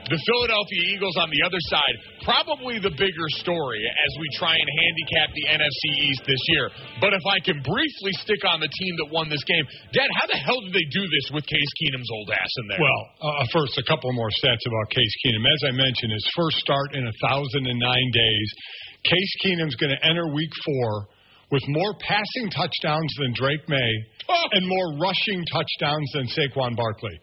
The Philadelphia Eagles on the other side, probably the bigger story as we try and handicap the NFC East this year. But if I can briefly stick on the team that won this game, Dad, how the hell did they do this with Case Keenum's old ass in there? Well, first, a couple more stats about Case Keenum. As I mentioned, his first start in 1,009 days. Case Keenum's going to enter Week 4 with more passing touchdowns than Drake May and more rushing touchdowns than Saquon Barkley.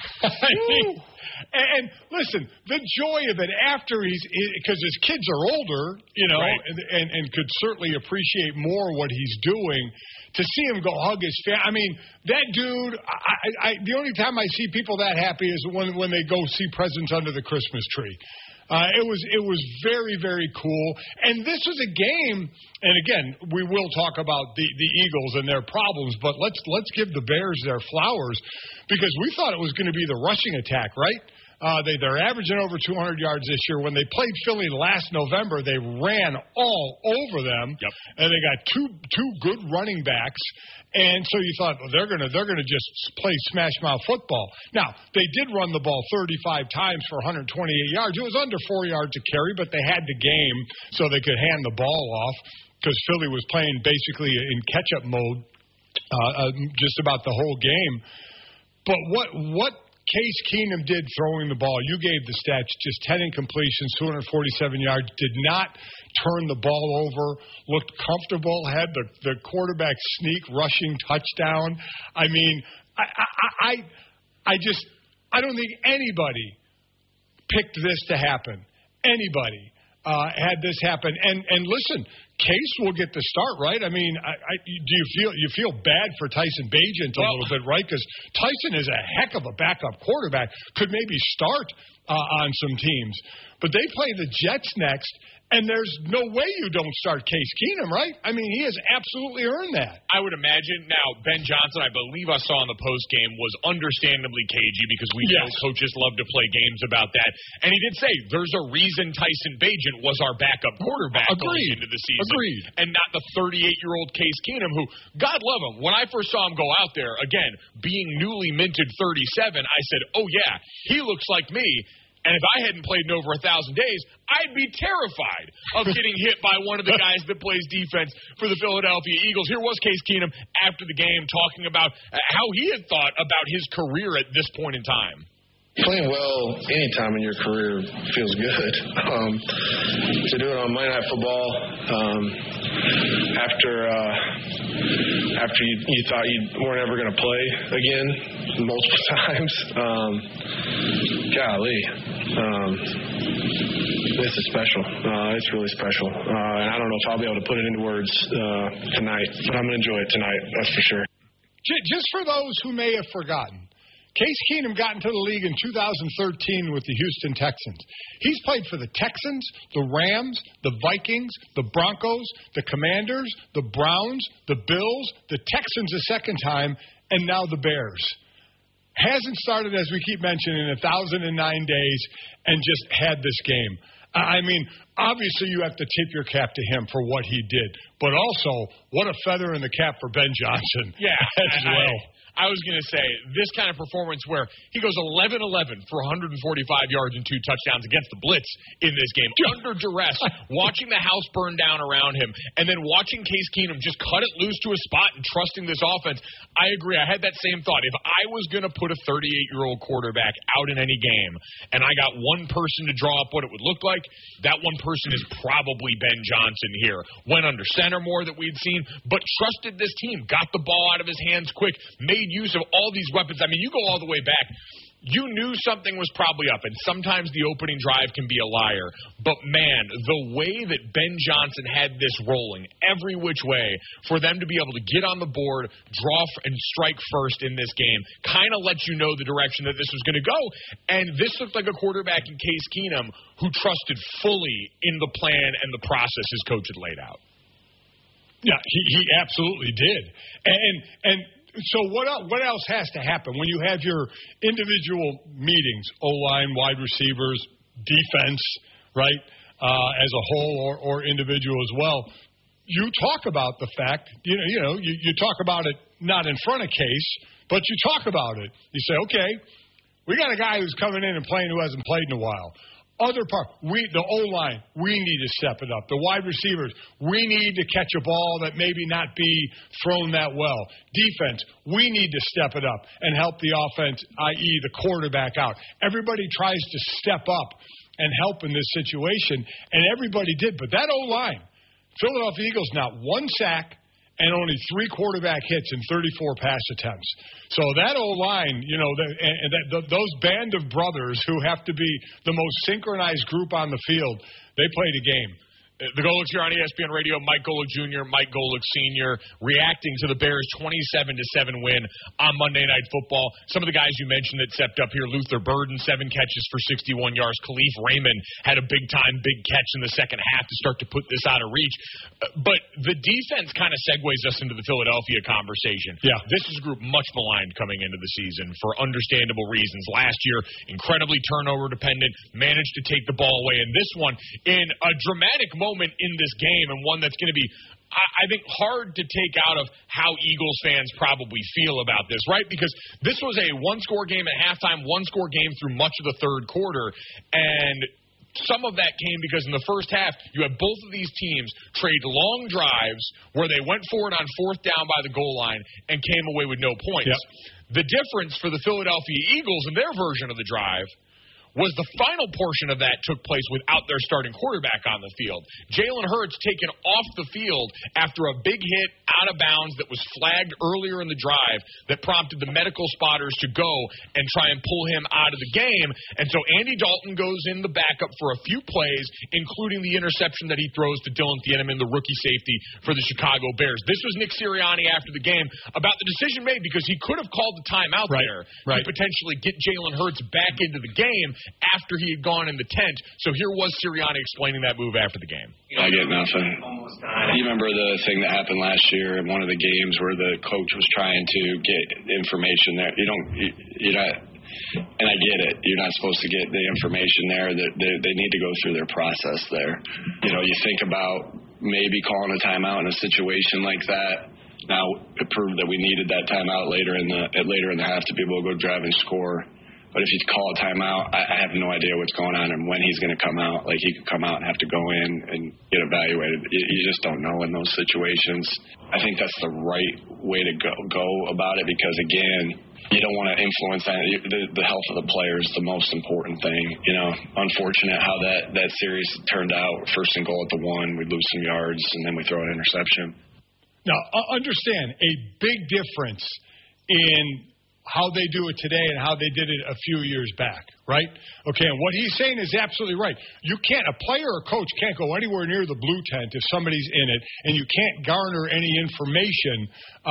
And listen, the joy of it after because his kids are older, right. and could certainly appreciate more what he's doing. To see him go hug his family, I mean, that dude. The only time I see people that happy is when they go see presents under the Christmas tree. It was very, very cool. And this was a game, and again, we will talk about the Eagles and their problems, but let's give the Bears their flowers because we thought it was going to be the rushing attack, right? They're averaging over 200 yards this year. When they played Philly last November, they ran all over them, and they got two good running backs. And so you thought, well, they're gonna just play smash mouth football. Now they did run the ball 35 times for 128 yards. It was under 4 yards a carry, but they had the game so they could hand the ball off because Philly was playing basically in catch-up mode just about the whole game. But what Case Keenum did throwing the ball, you gave the stats, just 10 incompletions, 247 yards, did not turn the ball over, looked comfortable, had the quarterback sneak rushing touchdown. I mean, I don't think anybody picked this to happen. Anybody had this happen. And listen, Case will get the start, right? I mean, do you feel bad for Tyson Bagent a little bit, right? Because Tyson is a heck of a backup quarterback, could maybe start on some teams. But they play the Jets next, and there's no way you don't start Case Keenum, right? I mean, he has absolutely earned that. I would imagine. Now, Ben Johnson, I believe I saw in the postgame, was understandably cagey because we know coaches love to play games about that. And he did say there's a reason Tyson Bagent was our backup quarterback going into the season. Agreed. And not the 38-year-old Case Keenum who, God love him, when I first saw him go out there, again, being newly minted 37, I said, oh, yeah, he looks like me. And if I hadn't played in over 1,000 days, I'd be terrified of getting hit by one of the guys that plays defense for the Philadelphia Eagles. Here was Case Keenum after the game talking about how he had thought about his career at this point in time. Playing well any time in your career feels good. To do it on Monday Night Football after you thought you weren't ever going to play again multiple times, golly, this is special. It's really special. And I don't know if I'll be able to put it into words tonight, but I'm going to enjoy it tonight, that's for sure. Just for those who may have forgotten, Case Keenum got into the league in 2013 with the Houston Texans. He's played for the Texans, the Rams, the Vikings, the Broncos, the Commanders, the Browns, the Bills, the Texans a second time, and now the Bears. Hasn't started, as we keep mentioning, in 1,009 days and just had this game. I mean, obviously you have to tip your cap to him for what he did, but also what a feather in the cap for Ben Johnson as well. I was going to say, this kind of performance where he goes 11-11 for 145 yards and 2 touchdowns against the blitz in this game, under duress, watching the house burn down around him, and then watching Case Keenum just cut it loose to a spot and trusting this offense. I agree. I had that same thought. If I was going to put a 38-year-old quarterback out in any game, and I got one person to draw up what it would look like, that one person is probably Ben Johnson here. Went under center more that we'd seen, but trusted this team, got the ball out of his hands quick, made use of all these weapons. I mean, you go all the way back. You knew something was probably up, and sometimes the opening drive can be a liar. But, man, the way that Ben Johnson had this rolling every which way for them to be able to get on the board, draw and strike first in this game kind of lets you know the direction that this was going to go. And this looked like a quarterback in Case Keenum who trusted fully in the plan and the process his coach had laid out. Yeah, he absolutely did. And so what else has to happen when you have your individual meetings, O-line, wide receivers, defense, right, as a whole or individual as well? You talk about the fact, you talk about it not in front of Case, but you talk about it. You say, okay, We got a guy who's coming in and playing who hasn't played in a while. Other part, the O-line, we need to step it up. The wide receivers, we need to catch a ball that maybe not be thrown that well. Defense, we need to step it up and help the offense, i.e. the quarterback out. Everybody tries to step up and help in this situation, and everybody did. But that O-line, Philadelphia Eagles, not one sack, and only 3 quarterback hits and 34 pass attempts. So that O-line, those band of brothers who have to be the most synchronized group on the field, they played a game. The Golics here on ESPN Radio. Mike Golic Jr., Mike Golic Sr. reacting to the Bears' 27-7 win on Monday Night Football. Some of the guys you mentioned that stepped up here: Luther Burden, 7 catches for 61 yards. Khalif Raymond had a big catch in the second half to start to put this out of reach. But the defense kind of segues us into the Philadelphia conversation. Yeah. This is a group much maligned coming into the season for understandable reasons. Last year, incredibly turnover dependent, managed to take the ball away. And this one, in a dramatic moment in this game, and one that's going to be, I think, hard to take out of how Eagles fans probably feel about this, right? Because this was a one-score game at halftime, one-score game through much of the third quarter, and some of that came because in the first half, you had both of these teams trade long drives where they went forward on fourth down by the goal line and came away with no points. Yep. The difference for the Philadelphia Eagles in their version of the drive was the final portion of that took place without their starting quarterback on the field. Jalen Hurts taken off the field after a big hit out of bounds that was flagged earlier in the drive that prompted the medical spotters to go and try and pull him out of the game. And so Andy Dalton goes in the backup for a few plays, including the interception that he throws to Dylan Thieneman, the rookie safety for the Chicago Bears. This was Nick Sirianni after the game about the decision made, because he could have called the timeout there to potentially get Jalen Hurts back into the game after he had gone in the tent. So here was Sirianni explaining that move after the game. I get nothing. You remember the thing that happened last year in one of the games where the coach was trying to get information there? You're not, and I get it. You're not supposed to get the information there. They need to go through their process there. You think about maybe calling a timeout in a situation like that. Now it proved that we needed that timeout later in the half to be able to go drive and score. But if you call a timeout, I have no idea what's going on and when he's going to come out. Like, he could come out and have to go in and get evaluated. You just don't know in those situations. I think that's the right way to go about it, because, again, you don't want to influence that. The health of the player is the most important thing. Unfortunate how that series turned out. First and goal at the 1, we lose some yards, and then we throw an interception. Now, understand a big difference in how they do it today and how they did it a few years back, right? Okay, and what he's saying is absolutely right. A player or coach can't go anywhere near the blue tent if somebody's in it, and you can't garner any information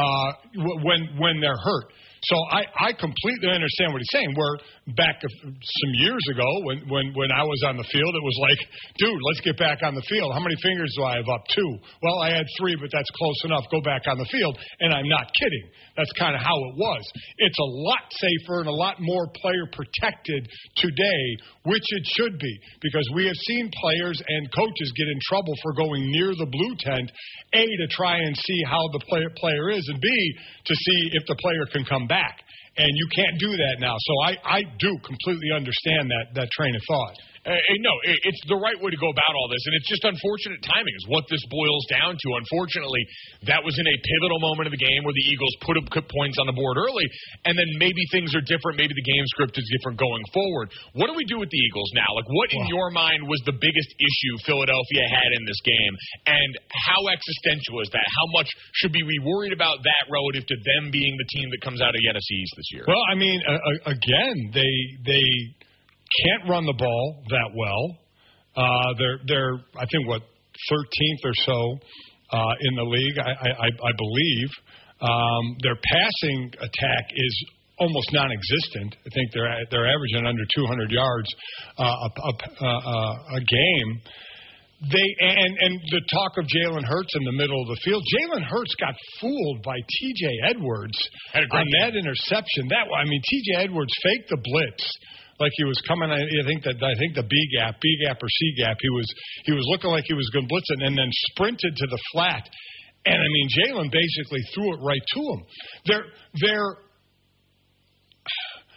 when they're hurt. So I completely understand what he's saying. Where back some years ago when I was on the field, it was like, dude, let's get back on the field. How many fingers do I have up? 2. Well, I had 3, but that's close enough. Go back on the field. And I'm not kidding. That's kind of how it was. It's a lot safer and a lot more player protected today, which it should be, because we have seen players and coaches get in trouble for going near the blue tent, A, to try and see how the player is, and B, to see if the player can come back. And you can't do that now. So I do completely understand that train of thought. No, it's the right way to go about all this, and it's just unfortunate timing is what this boils down to. Unfortunately, that was in a pivotal moment of the game where the Eagles put points on the board early, and then maybe things are different. Maybe the game script is different going forward. What do we do with the Eagles now? Like, what in your mind was the biggest issue Philadelphia had in this game, and how existential is that? How much should we be worried about that relative to them being the team that comes out of the NFC East this year? Well, I mean, again, they can't run the ball that well. They're I think 13th or so in the league, I believe. Their passing attack is almost non-existent. I think they're averaging under 200 yards a game. And the talk of Jalen Hurts in the middle of the field. Jalen Hurts got fooled by T.J. Edwards on that interception. T.J. Edwards faked the blitz like he was coming. I think the B gap or C gap. He was looking like he was going to blitz it, and then sprinted to the flat. And Jalen basically threw it right to him.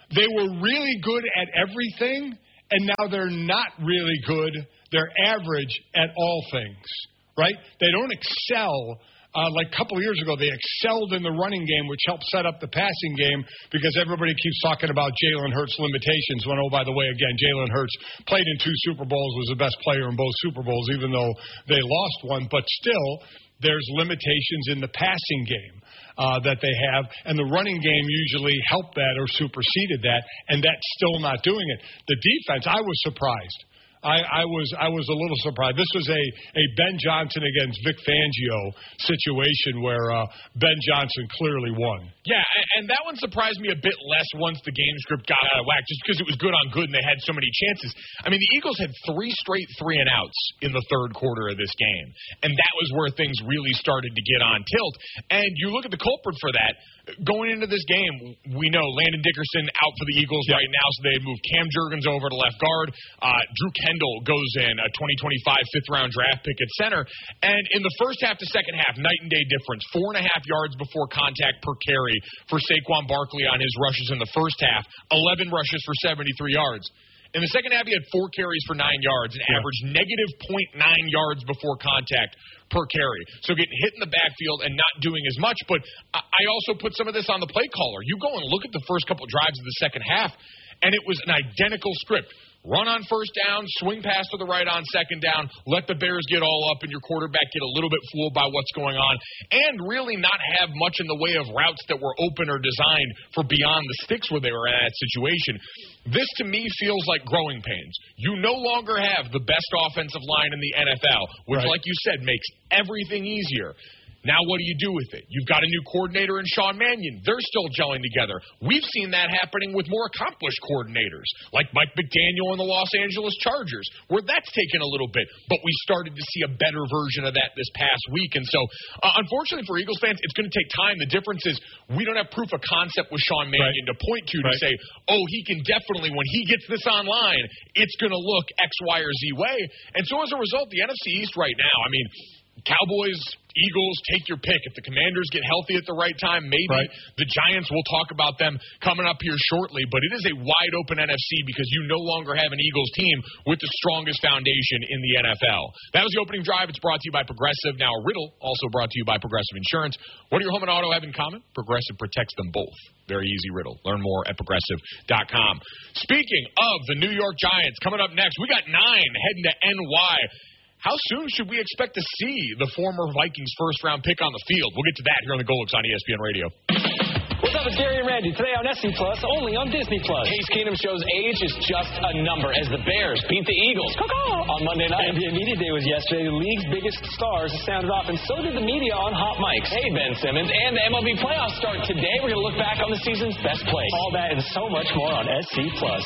They were really good at everything, and now they're not really good. They're average at all things, right? They don't excel. Like a couple of years ago, they excelled in the running game, which helped set up the passing game because everybody keeps talking about Jalen Hurts' limitations when, oh, by the way, again, Jalen Hurts played in 2 Super Bowls, was the best player in both Super Bowls, even though they lost one. But still, there's limitations in the passing game that they have, and the running game usually helped that or superseded that, and that's still not doing it. The defense, I was surprised. I was a little surprised. This was a Ben Johnson against Vic Fangio situation where Ben Johnson clearly won. Yeah, and that one surprised me a bit less once the game script got out of whack, just because it was good on good and they had so many chances. I mean, the Eagles had 3 straight 3-and-outs in the third quarter of this game, and that was where things really started to get on tilt. And you look at the culprit for that. Going into this game, we know Landon Dickerson out for the Eagles right now, so they moved Cam Jurgens over to left guard. Drew Kendall goes in, a 2025 fifth-round draft pick at center. And in the first half to second half, night and day difference, 4.5 yards before contact per carry for Saquon Barkley on his rushes in the first half, 11 rushes for 73 yards. In the second half, he had 4 carries for 9 yards and averaged negative 0.9 yards before contact per carry. So getting hit in the backfield and not doing as much. But I also put some of this on the play caller. You go and look at the first couple drives of the second half, and it was an identical script. Run on first down, swing pass to the right on second down, let the Bears get all up and your quarterback get a little bit fooled by what's going on, and really not have much in the way of routes that were open or designed for beyond the sticks where they were in that situation. This, to me, feels like growing pains. You no longer have the best offensive line in the NFL, which, like you said, makes everything easier. Now what do you do with it? You've got a new coordinator in Sean Mannion. They're still gelling together. We've seen that happening with more accomplished coordinators, like Mike McDaniel and the Los Angeles Chargers, where that's taken a little bit. But we started to see a better version of that this past week. And so, unfortunately for Eagles fans, it's going to take time. The difference is we don't have proof of concept with Sean Mannion to point to say, oh, he can definitely, when he gets this online, it's going to look X, Y, or Z way. And so as a result, the NFC East right now, I mean, Cowboys, Eagles, take your pick. If the Commanders get healthy at the right time, maybe. The Giants, we'll talk about them coming up here shortly. But it is a wide-open NFC because you no longer have an Eagles team with the strongest foundation in the NFL. That was the opening drive. It's brought to you by Progressive. Now a riddle, also brought to you by Progressive Insurance. What do your home and auto have in common? Progressive protects them both. Very easy riddle. Learn more at Progressive.com. Speaking of the New York Giants, coming up next, we got 9 heading to NY. How soon should we expect to see the former Vikings first-round pick on the field? We'll get to that here on the Golix on ESPN Radio. What's up, it's Gary and Randy. Today on SC Plus, only on Disney Plus. Case Keenum shows age is just a number as the Bears beat the Eagles. On Monday night. NBA Media Day was yesterday. The league's biggest stars sounded off, and so did the media on Hot Mics. Hey, Ben Simmons. And the MLB playoffs start today. We're going to look back on the season's best plays. All that and so much more on SC Plus.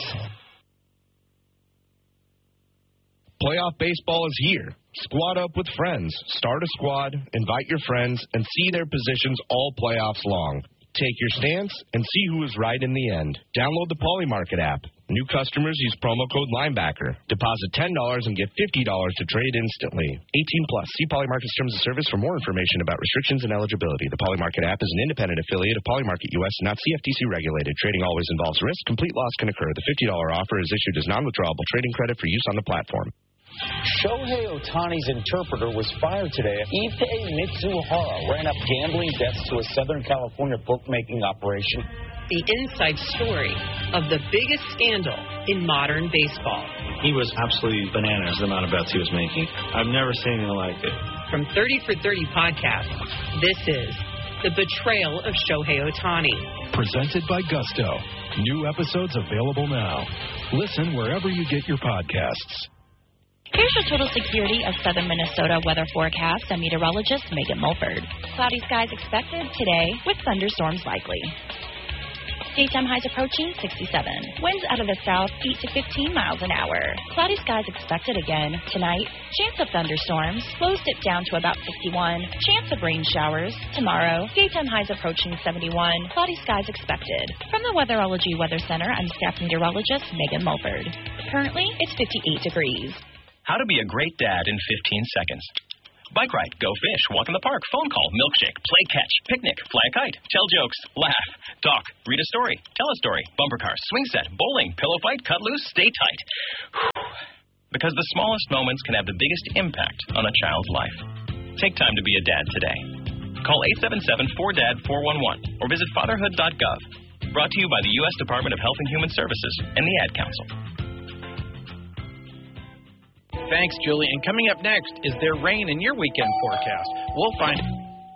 Playoff baseball is here. Squad up with friends. Start a squad, invite your friends, and see their positions all playoffs long. Take your stance and see who is right in the end. Download the Polymarket app. New customers use promo code Linebacker. Deposit $10 and get $50 to trade instantly. 18 plus. See Polymarket's terms of service for more information about restrictions and eligibility. The Polymarket app is an independent affiliate of Polymarket US, not CFTC regulated. Trading always involves risk. Complete loss can occur. The $50 offer is issued as non-withdrawable trading credit for use on the platform. Shohei Ohtani's interpreter was fired today. Issei Mitsuhara ran up gambling debts to a Southern California bookmaking operation. The inside story of the biggest scandal in modern baseball. He was absolutely bananas the amount of bets he was making. I've never seen anything like it. From 30 for 30 podcast, this is The Betrayal of Shohei Ohtani. Presented by Gusto. New episodes available now. Listen wherever you get your podcasts. Here's your total security of southern Minnesota weather forecast. I'm meteorologist Megan Mulford. Cloudy skies expected today with thunderstorms likely. Daytime highs approaching 67. Winds out of the south 8 to 15 miles an hour. Cloudy skies expected again tonight. Chance of thunderstorms. Lows dip down to about 61. Chance of rain showers tomorrow. Daytime highs approaching 71. Cloudy skies expected. From the Weatherology Weather Center, I'm staff meteorologist Megan Mulford. Currently, it's 58 degrees. How to be a great dad in 15 seconds. bike ride, go fish, walk in the park, phone call, milkshake, play catch, picnic, fly a kite, tell jokes, laugh, talk, read a story, tell a story, bumper car, swing set, bowling, pillow fight, cut loose, stay tight. Because the smallest moments can have the biggest impact on a child's life. Take time to be a dad today. Call 877-4DAD-411 or visit fatherhood.gov. Brought to you by the U.S. Department of Health and Human Services and the Ad Council. Thanks, Julie. And coming up next, is there rain in your weekend forecast? We'll find out.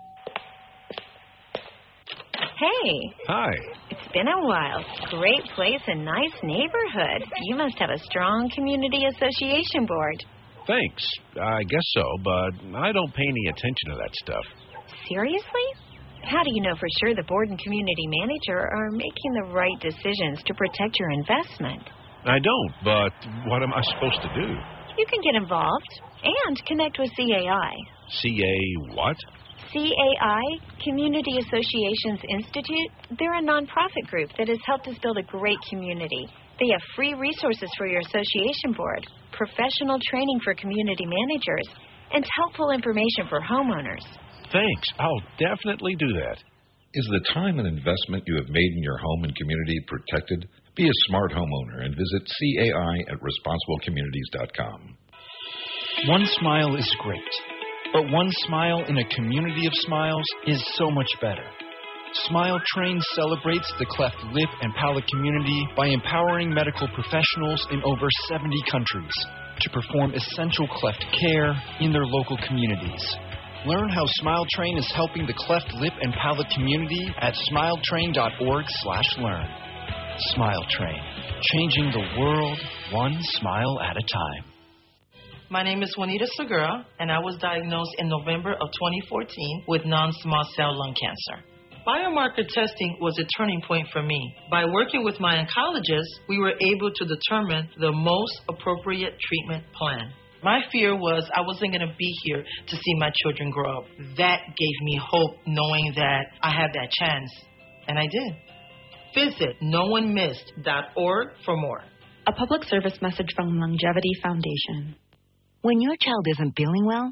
Hey. Hi. It's been a while. Great place and nice neighborhood. You must have a strong community association board. Thanks. I guess so, but I don't pay any attention to that stuff. Seriously? How do you know for sure the board and community manager are making the right decisions to protect your investment? I don't, but what am I supposed to do? You can get involved and connect with CAI. CA what? CAI, Community Associations Institute, they're a nonprofit group that has helped us build a great community. They have free resources for your association board, professional training for community managers, and helpful information for homeowners. Thanks. I'll definitely do that. Is the time and investment you have made in your home and community protected? Be a smart homeowner and visit CAI at responsiblecommunities.com. One smile is great, but one smile in a community of smiles is so much better. Smile Train celebrates the cleft lip and palate community by empowering medical professionals in over 70 countries to perform essential cleft care in their local communities. Learn how Smile Train is helping the cleft lip and palate community at smiletrain.org/learn. Smile Train, changing the world one smile at a time. My name is Juanita Segura, and I was diagnosed in November of 2014 with non-small cell lung cancer. Biomarker testing was a turning point for me. By working with my oncologist, we were able to determine the most appropriate treatment plan. My fear was I wasn't going to be here to see my children grow up. That gave me hope, knowing that I had that chance, and I did. Visit NoOneMissed.org for more. A public service message from Longevity Foundation. When your child isn't feeling well,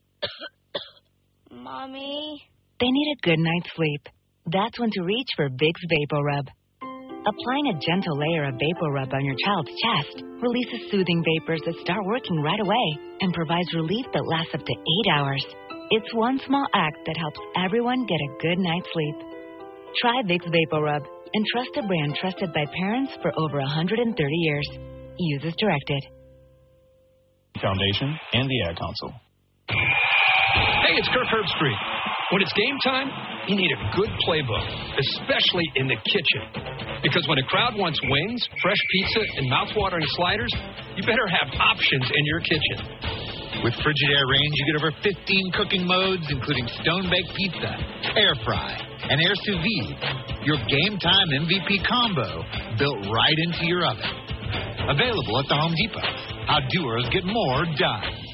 Mommy? They need a good night's sleep. That's when to reach for Vicks VapoRub. Applying a gentle layer of VapoRub on your child's chest releases soothing vapors that start working right away and provides relief that lasts up to 8 hours. It's one small act that helps everyone get a good night's sleep. Try Vicks VapoRub and trust a brand trusted by parents for over 130 years. Use as directed. Foundation and the Ad Council. Hey, it's Kirk Herbstreit. When it's game time, you need a good playbook, especially in the kitchen. Because when a crowd wants wings, fresh pizza, and mouth-watering sliders, you better have options in your kitchen. With Frigidaire Range, you get over 15 cooking modes, including stone-baked pizza, air fry, and air sous vide. Your game time MVP combo built right into your oven. Available at the Home Depot. How doers get more done.